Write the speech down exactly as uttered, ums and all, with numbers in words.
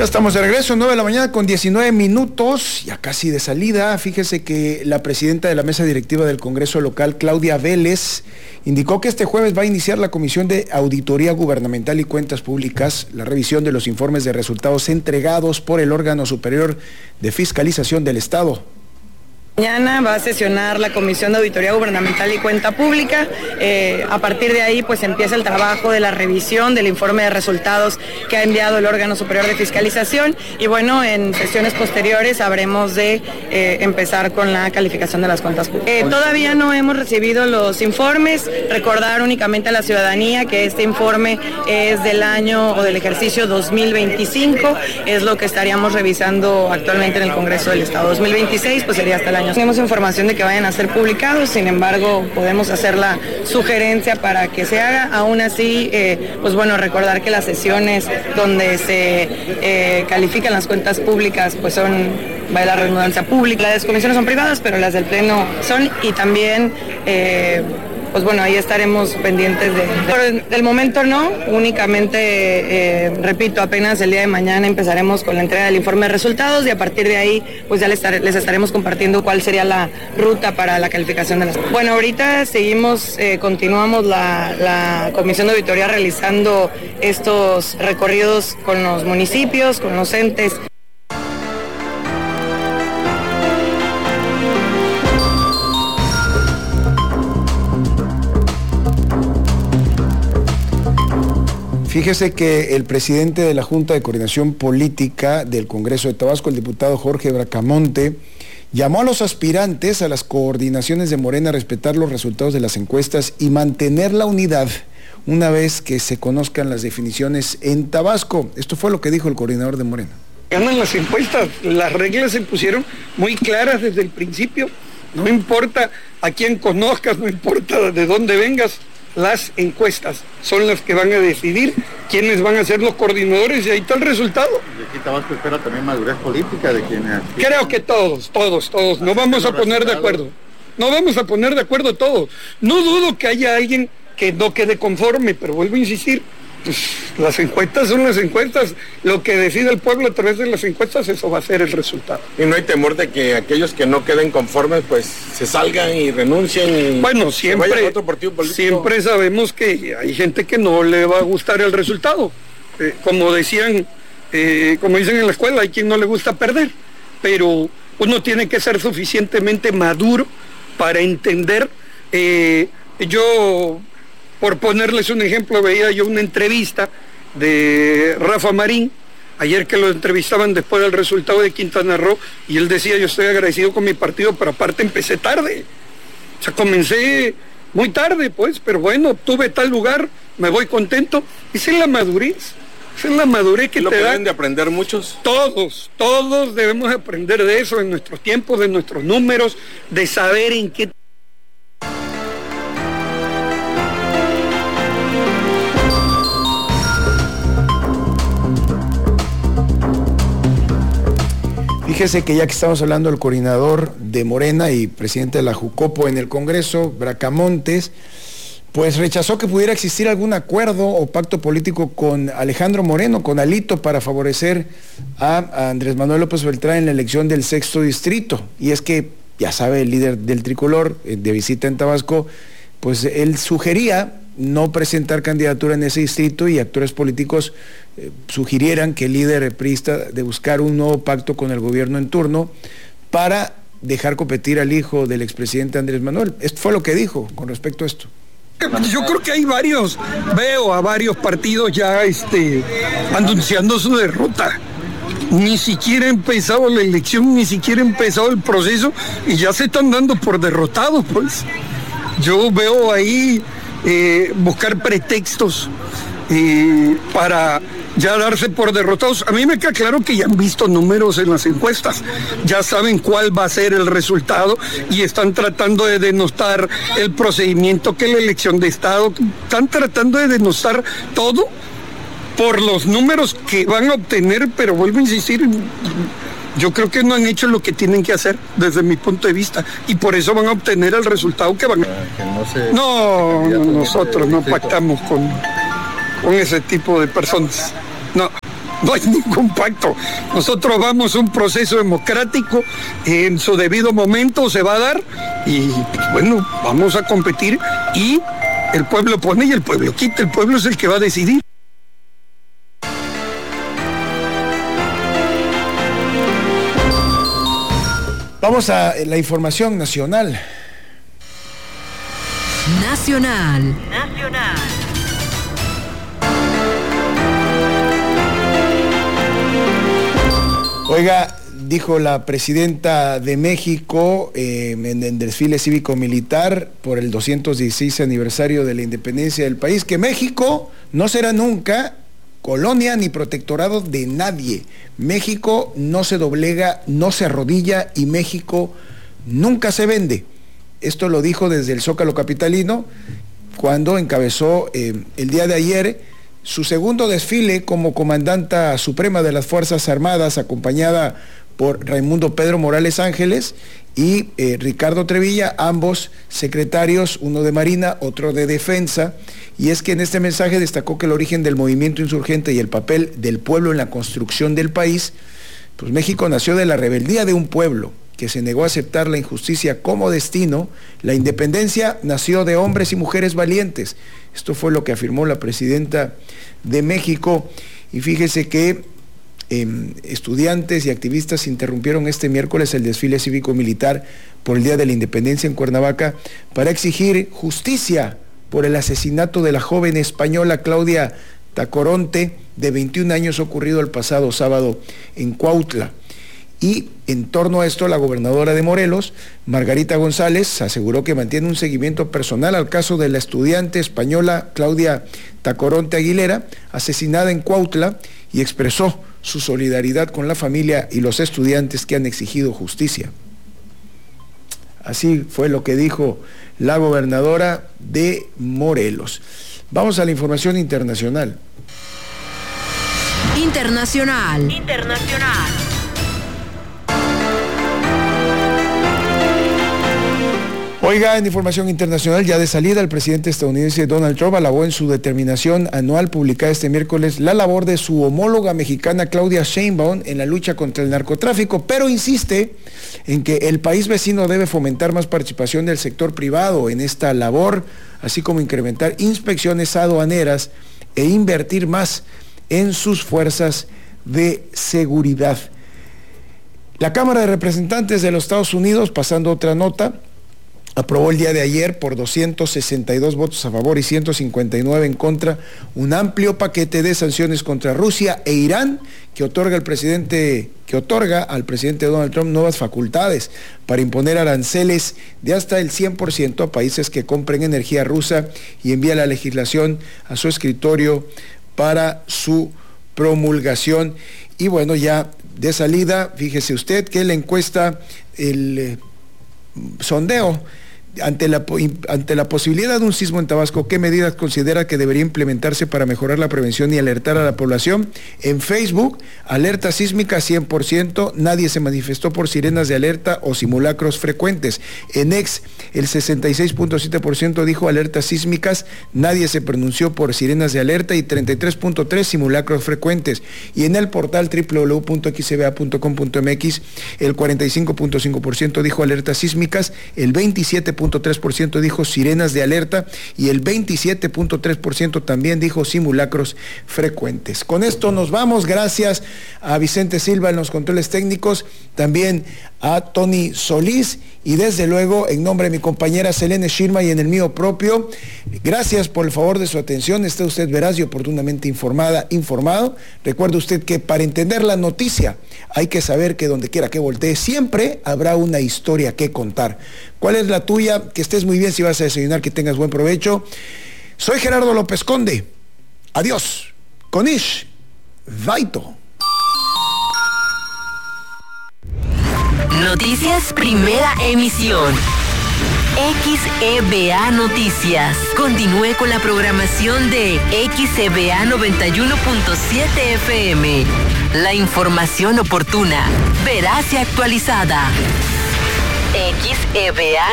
Ya estamos de regreso, nueve de la mañana con diecinueve minutos, ya casi de salida. Fíjese que la presidenta de la mesa directiva del Congreso local, Claudia Vélez, indicó que este jueves va a iniciar la Comisión de Auditoría Gubernamental y Cuentas Públicas, la revisión de los informes de resultados entregados por el órgano superior de fiscalización del Estado. Mañana va a sesionar la Comisión de Auditoría Gubernamental y Cuenta Pública. Eh, a partir de ahí, pues empieza el trabajo de la revisión del informe de resultados que ha enviado el órgano superior de fiscalización. Y bueno, en sesiones posteriores habremos de eh, empezar con la calificación de las cuentas públicas. Eh, todavía no hemos recibido los informes. Recordar únicamente a la ciudadanía que este informe es del año o del ejercicio dos mil veinticinco. Es lo que estaríamos revisando actualmente en el Congreso del Estado. dos mil veintiséis, pues sería hasta el año. Tenemos información de que vayan a ser publicados, sin embargo, podemos hacer la sugerencia para que se haga. Aún así, eh, pues bueno, recordar que las sesiones donde se eh, califican las cuentas públicas, pues son, va la redundancia pública. Las comisiones son privadas, pero las del Pleno son, y también... Eh, pues bueno, ahí estaremos pendientes de... Pero del momento no, únicamente, eh, repito, apenas el día de mañana empezaremos con la entrega del informe de resultados y a partir de ahí pues ya les, estar, les estaremos compartiendo cuál sería la ruta para la calificación de las... Bueno, ahorita seguimos, eh, continuamos la, la Comisión de Auditoría realizando estos recorridos con los municipios, con los entes. Fíjese que el presidente de la Junta de Coordinación Política del Congreso de Tabasco, el diputado Jorge Bracamonte, llamó a los aspirantes a las coordinaciones de Morena a respetar los resultados de las encuestas y mantener la unidad una vez que se conozcan las definiciones en Tabasco. Esto fue lo que dijo el coordinador de Morena. Ganan las encuestas, las reglas se pusieron muy claras desde el principio. No importa a quién conozcas, no importa de dónde vengas. Las encuestas son las que van a decidir quiénes van a ser los coordinadores y ahí está el resultado. Y aquí Tabasco espera también madurez política de quienes... Creo que todos, todos, todos. No vamos a poner de acuerdo. No vamos a poner de acuerdo todos. No dudo que haya alguien que no quede conforme, pero vuelvo a insistir, pues las encuestas son las encuestas. Lo que decide el pueblo a través de las encuestas, eso va a ser el resultado. Y no hay temor de que aquellos que no queden conformes, pues se salgan y renuncien y bueno, siempre, se vayan a otro partido político. Siempre sabemos que hay gente que no le va a gustar el resultado. Eh, como decían, eh, como dicen en la escuela, hay quien no le gusta perder. Pero uno tiene que ser suficientemente maduro para entender. Eh, yo... Por ponerles un ejemplo, veía yo una entrevista de Rafa Marín, ayer que lo entrevistaban después del resultado de Quintana Roo, y él decía, yo estoy agradecido con mi partido, pero aparte empecé tarde. O sea, comencé muy tarde, pues, pero bueno, obtuve tal lugar, me voy contento. Esa es la madurez, esa es la madurez que te da. ¿Lo deben de aprender muchos? Todos, todos debemos aprender de eso, en nuestros tiempos, de nuestros números, de saber en qué... Fíjese que ya que estamos hablando del coordinador de Morena y presidente de la Jucopo en el Congreso, Bracamontes, pues rechazó que pudiera existir algún acuerdo o pacto político con Alejandro Moreno, con Alito, para favorecer a Andrés Manuel López Beltrán en la elección del sexto distrito. Y es que, ya sabe, el líder del tricolor de visita en Tabasco, pues él sugería no presentar candidatura en ese distrito y actores políticos eh, sugirieran que el líder priista de buscar un nuevo pacto con el gobierno en turno para dejar competir al hijo del expresidente Andrés Manuel. Esto fue lo que dijo con respecto a esto. Yo creo que hay varios, veo a varios partidos ya este, anunciando su derrota. Ni siquiera ha empezado la elección, ni siquiera ha empezado el proceso y ya se están dando por derrotados, pues. Yo veo ahí Eh, buscar pretextos eh, para ya darse por derrotados. A mí me queda claro que ya han visto números en las encuestas, ya saben cuál va a ser el resultado y están tratando de denostar el procedimiento, que la elección de Estado, están tratando de denostar todo por los números que van a obtener, pero vuelvo a insistir, yo creo que no han hecho lo que tienen que hacer desde mi punto de vista y por eso van a obtener el resultado que van a... Que no, se... no, no nosotros no pactamos con, con ese tipo de personas. No. no hay ningún pacto. Nosotros vamos a un proceso democrático, en su debido momento se va a dar y bueno, vamos a competir y el pueblo pone y el pueblo quita, el pueblo es el que va a decidir. Vamos a la información nacional. Nacional. Nacional. Oiga, dijo la presidenta de México eh, en el desfile cívico-militar por el doscientos dieciséis aniversario de la independencia del país, que México no será nunca colonia ni protectorado de nadie. México no se doblega, no se arrodilla y México nunca se vende. Esto lo dijo desde el Zócalo capitalino cuando encabezó eh, el día de ayer su segundo desfile como comandanta suprema de las Fuerzas Armadas, acompañada por Raimundo Pedro Morales Ángeles y eh, Ricardo Trevilla, ambos secretarios, uno de Marina, otro de Defensa. Y es que en este mensaje destacó que el origen del movimiento insurgente y el papel del pueblo en la construcción del país, pues México nació de la rebeldía de un pueblo que se negó a aceptar la injusticia como destino. La independencia nació de hombres y mujeres valientes. Esto fue lo que afirmó la presidenta de México. Y fíjese que eh, estudiantes y activistas interrumpieron este miércoles el desfile cívico-militar por el Día de la Independencia en Cuernavaca para exigir justicia por el asesinato de la joven española Claudia Tacoronte, de veintiún años, ocurrido el pasado sábado en Cuautla. Y en torno a esto, la gobernadora de Morelos, Margarita González, aseguró que mantiene un seguimiento personal al caso de la estudiante española Claudia Tacoronte Aguilera, asesinada en Cuautla, y expresó su solidaridad con la familia y los estudiantes que han exigido justicia. Así fue lo que dijo la gobernadora de Morelos. Vamos a la información internacional. Internacional. Internacional. Oiga, en información internacional, ya de salida, el presidente estadounidense Donald Trump alabó en su determinación anual publicada este miércoles la labor de su homóloga mexicana Claudia Sheinbaum en la lucha contra el narcotráfico, pero insiste en que el país vecino debe fomentar más participación del sector privado en esta labor, así como incrementar inspecciones aduaneras e invertir más en sus fuerzas de seguridad. La Cámara de Representantes de los Estados Unidos, pasando otra nota, aprobó el día de ayer por doscientos sesenta y dos votos a favor y ciento cincuenta y nueve en contra un amplio paquete de sanciones contra Rusia e Irán que otorga al presidente que otorga al presidente Donald Trump nuevas facultades para imponer aranceles de hasta el cien por ciento a países que compren energía rusa y envía la legislación a su escritorio para su promulgación. Y bueno, ya de salida, fíjese usted que la encuesta, el eh, sondeo ante la, ante la posibilidad de un sismo en Tabasco, ¿qué medidas considera que debería implementarse para mejorar la prevención y alertar a la población? En Facebook, alerta sísmica cien por ciento, nadie se manifestó por sirenas de alerta o simulacros frecuentes. En X, el sesenta y seis punto siete por ciento dijo alertas sísmicas, nadie se pronunció por sirenas de alerta y treinta y tres punto tres por ciento simulacros frecuentes. Y en el portal doble u doble u doble u punto x c b a punto com punto m x, el cuarenta y cinco punto cinco por ciento dijo alertas sísmicas, el veintisiete punto tres por ciento dijo sirenas de alerta y el veintisiete punto tres por ciento también dijo simulacros frecuentes. Con esto nos vamos, gracias a Vicente Silva en los controles técnicos, también a Tony Solís y desde luego en nombre de mi compañera Selene Shirma y en el mío propio, gracias por el favor de su atención. Esté usted veraz y oportunamente informada, informado. Recuerde usted que para entender la noticia hay que saber que donde quiera que voltee siempre habrá una historia que contar. ¿Cuál es la tuya? Que estés muy bien, si vas a desayunar, que tengas buen provecho. Soy Gerardo López Conde. Adiós. Konish. Vaito. Noticias Primera Emisión. X E B A Noticias. Continúe con la programación de X E B A noventa y uno punto siete F M. La información oportuna, veraz y actualizada. X E B A